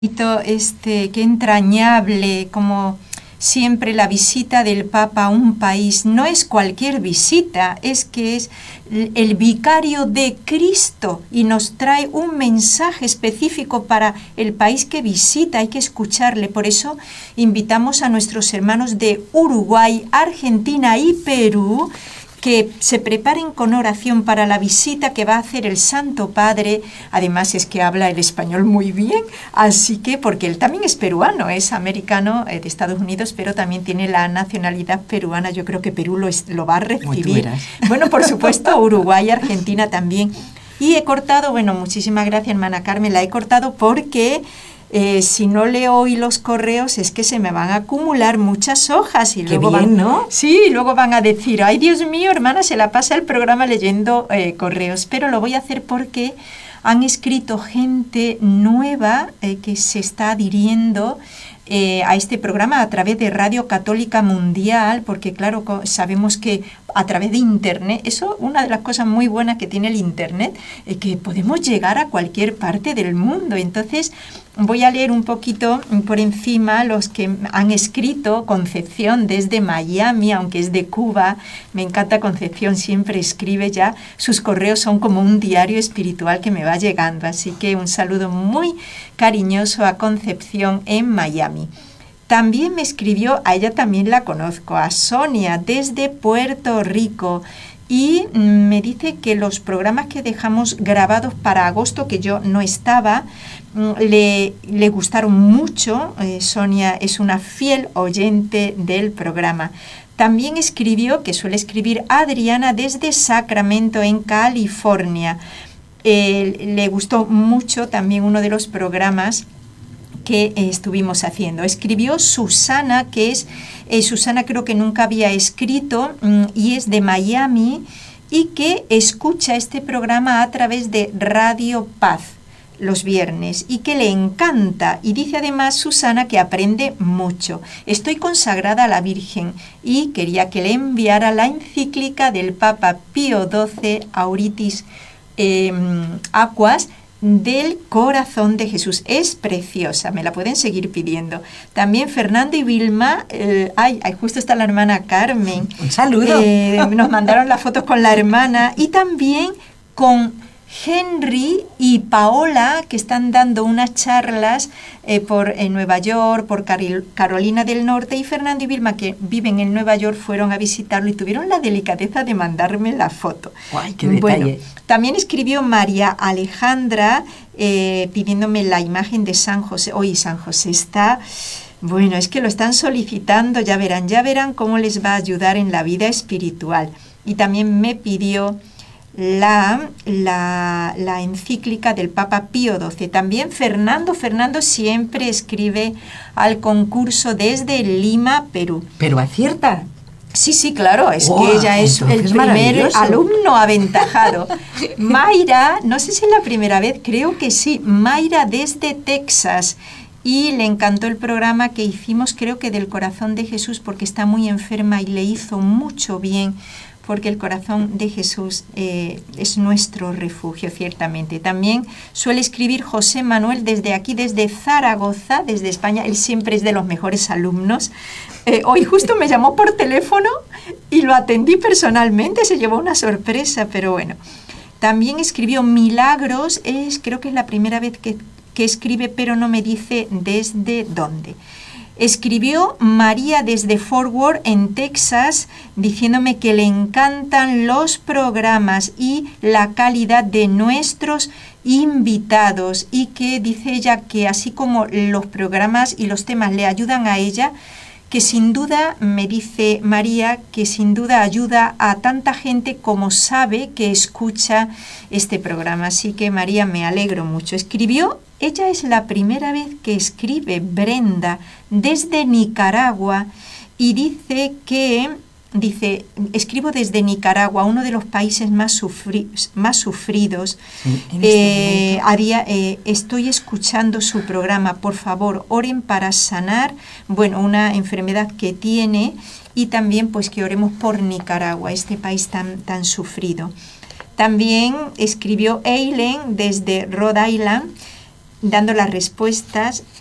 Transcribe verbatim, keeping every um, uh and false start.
Este, qué entrañable, como siempre la visita del Papa a un país no es cualquier visita, es que es el vicario de Cristo y nos trae un mensaje específico para el país que visita, hay que escucharle. Por eso invitamos a nuestros hermanos de Uruguay, Argentina y Perú que se preparen con oración para la visita que va a hacer el Santo Padre. Además es que habla el español muy bien, así que, porque él también es peruano, es americano eh, de Estados Unidos, pero también tiene la nacionalidad peruana. Yo creo que Perú lo, es, lo va a recibir. Bueno, por supuesto, Uruguay, Argentina también. Y he cortado, bueno, muchísimas gracias, hermana Carmen, la he cortado porque... Eh, si no leo hoy los correos es que se me van a acumular muchas hojas y Qué luego bien, van, ¿no? Sí, luego van a decir, ay Dios mío, hermana, se la pasa el programa leyendo eh, correos, pero lo voy a hacer porque han escrito gente nueva eh, que se está adhiriendo eh, a este programa a través de Radio Católica Mundial, porque claro, sabemos que a través de Internet, eso una de las cosas muy buenas que tiene el Internet, es que podemos llegar a cualquier parte del mundo. Entonces voy a leer un poquito por encima los que han escrito. Concepción desde Miami, aunque es de Cuba, me encanta Concepción, siempre escribe ya, sus correos son como un diario espiritual que me va llegando, así que un saludo muy cariñoso a Concepción en Miami. También me escribió, a ella también la conozco, a Sonia desde Puerto Rico, y me dice que los programas que dejamos grabados para agosto, que yo no estaba, le, le gustaron mucho. eh, Sonia es una fiel oyente del programa. También escribió, que suele escribir, Adriana desde Sacramento en California. Eh, le gustó mucho también uno de los programas que eh, estuvimos haciendo. Escribió Susana, que es, eh, Susana creo que nunca había escrito mmm, y es de Miami y que escucha este programa a través de Radio Paz los viernes y que le encanta, y dice además Susana que aprende mucho. Estoy consagrada a la Virgen y quería que le enviara la encíclica del Papa Pío doce, Auritis eh, Aquas, del corazón de Jesús. Es preciosa, me la pueden seguir pidiendo. También Fernando y Vilma, eh, ay, ay, justo está la hermana Carmen. Un saludo. Eh, nos mandaron las fotos con la hermana y también con Henry y Paola, que están dando unas charlas eh, por en Nueva York, por Caril, Carolina del Norte, y Fernando y Vilma, que viven en Nueva York, fueron a visitarlo y tuvieron la delicadeza de mandarme la foto. ¡Ay, qué detalle! Bueno, también escribió María Alejandra eh, pidiéndome la imagen de San José. Hoy San José está... Bueno, es que lo están solicitando, ya verán, ya verán cómo les va a ayudar en la vida espiritual. Y también me pidió La, la, la encíclica del Papa Pío doce. También Fernando, Fernando siempre escribe al concurso desde Lima, Perú. ¿Pero acierta? Sí, sí, claro, es wow, que ella es el primer alumno aventajado. Mayra, no sé si es la primera vez, creo que sí, Mayra desde Texas. Y le encantó el programa que hicimos, creo que del corazón de Jesús, porque está muy enferma y le hizo mucho bien, porque el corazón de Jesús eh, es nuestro refugio, ciertamente. También suele escribir José Manuel desde aquí, desde Zaragoza, desde España. Él siempre es de los mejores alumnos. Eh, hoy justo me llamó por teléfono y lo atendí personalmente, se llevó una sorpresa, pero bueno. También escribió Milagros, es, creo que es la primera vez que, que escribe, pero no me dice desde dónde. Escribió María desde Fort Worth, en Texas, diciéndome que le encantan los programas y la calidad de nuestros invitados, y que dice ella que así como los programas y los temas le ayudan a ella, que sin duda, me dice María, que sin duda ayuda a tanta gente como sabe que escucha este programa. Así que María, me alegro mucho. Escribió, ella es la primera vez que escribe, Brenda, desde Nicaragua, y dice que, dice, escribo desde Nicaragua, uno de los países más, sufri, más sufridos. Sí, en este eh, haría, eh, estoy escuchando su programa, por favor, oren para sanar, bueno, una enfermedad que tiene, y también pues que oremos por Nicaragua, este país tan, tan sufrido. También escribió Eileen desde Rhode Island, dando las respuestas